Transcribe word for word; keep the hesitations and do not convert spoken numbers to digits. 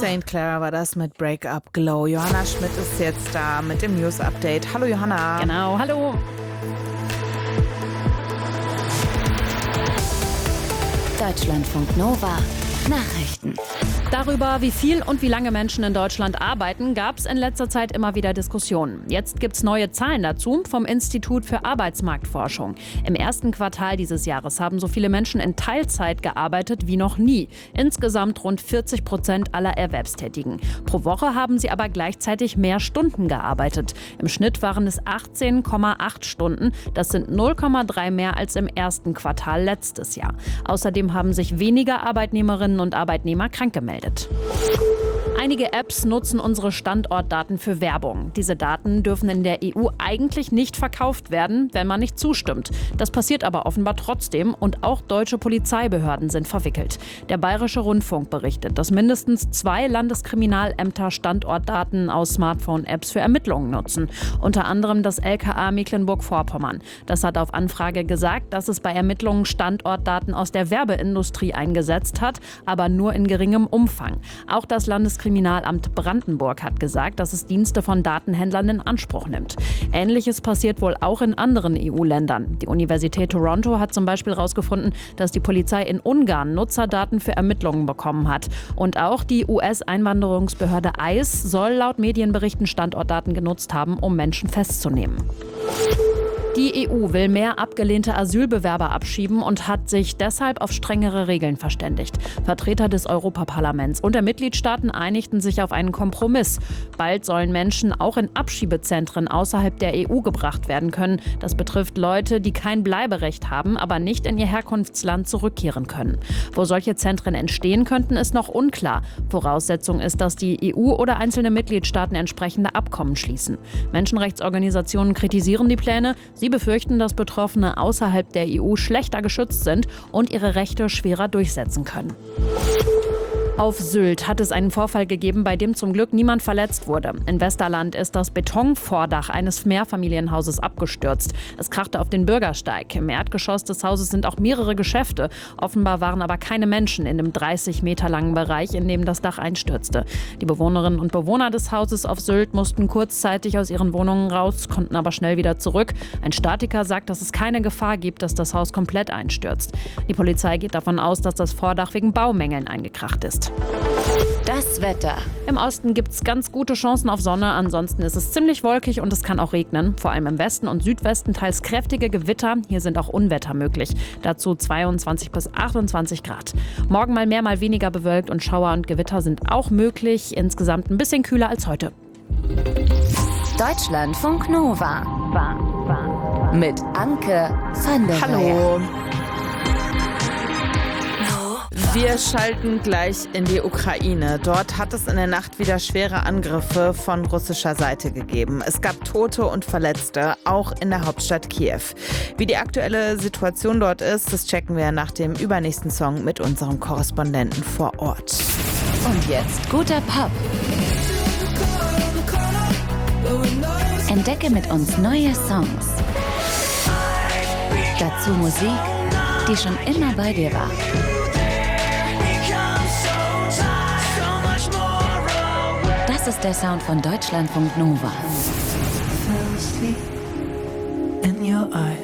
Saint Clara war das mit Break Up Glow. Johanna Schmidt ist jetzt da mit dem News-Update. Hallo Johanna. Genau, hallo. Deutschlandfunk Nova. Nachrichten. Darüber, wie viel und wie lange Menschen in Deutschland arbeiten, gab es in letzter Zeit immer wieder Diskussionen. Jetzt gibt es neue Zahlen dazu vom Institut für Arbeitsmarktforschung. Im ersten Quartal dieses Jahres haben so viele Menschen in Teilzeit gearbeitet wie noch nie. Insgesamt rund vierzig Prozent aller Erwerbstätigen. Pro Woche haben sie aber gleichzeitig mehr Stunden gearbeitet. Im Schnitt waren es achtzehn Komma acht Stunden. Das sind null Komma drei mehr als im ersten Quartal letztes Jahr. Außerdem haben sich weniger Arbeitnehmerinnen und Arbeitnehmer krank gemeldet. Einige Apps nutzen unsere Standortdaten für Werbung. Diese Daten dürfen in der E U eigentlich nicht verkauft werden, wenn man nicht zustimmt. Das passiert aber offenbar trotzdem und auch deutsche Polizeibehörden sind verwickelt. Der Bayerische Rundfunk berichtet, dass mindestens zwei Landeskriminalämter Standortdaten aus Smartphone-Apps für Ermittlungen nutzen. Unter anderem das L K A Mecklenburg-Vorpommern. Das hat auf Anfrage gesagt, dass es bei Ermittlungen Standortdaten aus der Werbeindustrie eingesetzt hat, aber nur in geringem Umfang. Auch das Landeskriminalamt Kriminalamt Brandenburg hat gesagt, dass es Dienste von Datenhändlern in Anspruch nimmt. Ähnliches passiert wohl auch in anderen E U-Ländern. Die Universität Toronto hat zum Beispiel herausgefunden, dass die Polizei in Ungarn Nutzerdaten für Ermittlungen bekommen hat. Und auch die U S-Einwanderungsbehörde I C E soll laut Medienberichten Standortdaten genutzt haben, um Menschen festzunehmen. Die E U will mehr abgelehnte Asylbewerber abschieben und hat sich deshalb auf strengere Regeln verständigt. Vertreter des Europaparlaments und der Mitgliedstaaten einigten sich auf einen Kompromiss. Bald sollen Menschen auch in Abschiebezentren außerhalb der E U gebracht werden können. Das betrifft Leute, die kein Bleiberecht haben, aber nicht in ihr Herkunftsland zurückkehren können. Wo solche Zentren entstehen könnten, ist noch unklar. Voraussetzung ist, dass die E U oder einzelne Mitgliedstaaten entsprechende Abkommen schließen. Menschenrechtsorganisationen kritisieren die Pläne. Sie befürchten, dass Betroffene außerhalb der E U schlechter geschützt sind und ihre Rechte schwerer durchsetzen können. Auf Sylt hat es einen Vorfall gegeben, bei dem zum Glück niemand verletzt wurde. In Westerland ist das Betonvordach eines Mehrfamilienhauses abgestürzt. Es krachte auf den Bürgersteig. Im Erdgeschoss des Hauses sind auch mehrere Geschäfte. Offenbar waren aber keine Menschen in dem dreißig Meter langen Bereich, in dem das Dach einstürzte. Die Bewohnerinnen und Bewohner des Hauses auf Sylt mussten kurzzeitig aus ihren Wohnungen raus, konnten aber schnell wieder zurück. Ein Statiker sagt, dass es keine Gefahr gibt, dass das Haus komplett einstürzt. Die Polizei geht davon aus, dass das Vordach wegen Baumängeln eingekracht ist. Das Wetter. Im Osten gibt es ganz gute Chancen auf Sonne, ansonsten ist es ziemlich wolkig und es kann auch regnen. Vor allem im Westen und Südwesten teils kräftige Gewitter, hier sind auch Unwetter möglich. Dazu zweiundzwanzig bis achtundzwanzig Grad. Morgen mal mehr, mal weniger bewölkt und Schauer und Gewitter sind auch möglich. Insgesamt ein bisschen kühler als heute. Deutschlandfunk Nova. Mit Anke van der Weyer. Hallo. Wir schalten gleich in die Ukraine. Dort hat es in der Nacht wieder schwere Angriffe von russischer Seite gegeben. Es gab Tote und Verletzte, auch in der Hauptstadt Kiew. Wie die aktuelle Situation dort ist, das checken wir nach dem übernächsten Song mit unserem Korrespondenten vor Ort. Und jetzt guter Pop. Entdecke mit uns neue Songs. Dazu Musik, die schon immer bei dir war. Das ist der Sound von Deutschlandfunk Nova. In your eyes.